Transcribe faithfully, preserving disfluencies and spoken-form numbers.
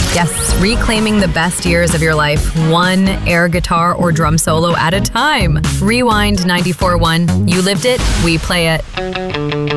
Yes, reclaiming the best years of your life, one air guitar or drum solo at a time. Rewind ninety-four point one. You lived it, we play it.